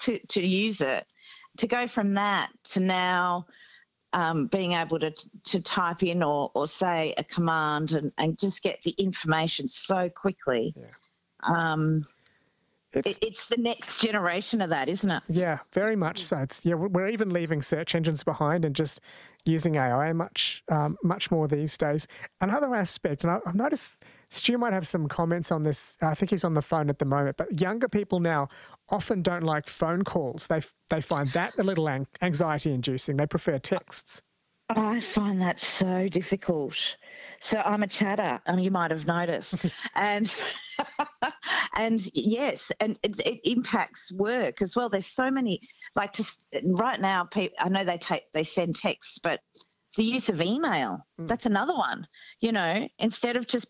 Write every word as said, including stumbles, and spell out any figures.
to, to use it. To go from that to now um, being able to to type in or, or say a command and, and just get the information so quickly. Yeah. Um, It's, it, it's the next generation of that, isn't it? yeah, very much so. It's, yeah, we're even leaving search engines behind and just using A I much um, much more these days. Another aspect, and I, I've noticed Stu might have some comments on this. I think he's on the phone at the moment, but younger people now often don't like phone calls. They they find that a little an- anxiety-inducing. They prefer texts. I find that so difficult. So I'm a chatter, um, you might have noticed, and and yes, and it, it impacts work as well. There's so many, like to, right now, people, I know they take they send texts, but the use of email, mm. that's another one. You know, instead of just